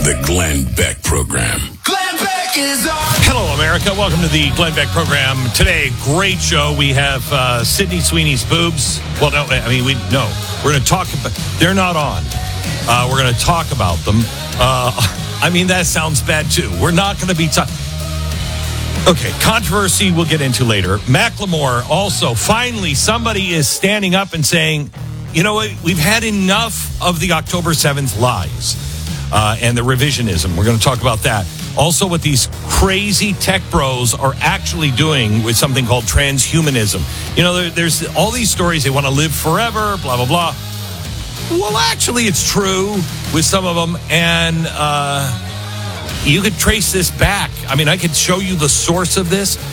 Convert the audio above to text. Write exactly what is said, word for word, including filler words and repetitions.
The Glenn Beck Program. Glenn Beck is on. Hello, America. Welcome to the Glenn Beck Program. Today, great show. We have uh, Sydney Sweeney's boobs. Well, no, I mean, we no. We're going to talk about. They're not on. Uh, we're going to talk about them. Uh, I mean, that sounds bad too. We're not going to be talking. Okay, controversy we'll get into later. Macklemore also, finally, somebody is standing up and saying, you know what, we've had enough of the October seventh lies uh, and the revisionism. We're going to talk about that. Also, what these crazy tech bros are actually doing with something called transhumanism. You know, there, there's all these stories, they want to live forever, blah, blah, blah. Well, actually, it's true with some of them, and uh, you could trace this back. I mean, I could show you the source of this.